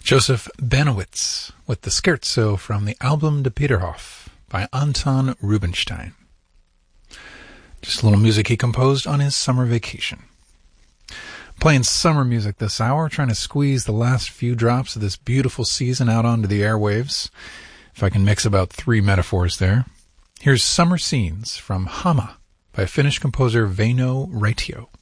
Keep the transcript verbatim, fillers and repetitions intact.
Joseph Banowitz with the Scherzo from the album De Peterhof by Anton Rubinstein. Just a little music he composed on his summer vacation. Playing summer music this hour, trying to squeeze the last few drops of this beautiful season out onto the airwaves. If I can mix about three metaphors there. Here's Summer Scenes from Hama by Finnish composer Väinö Raitio.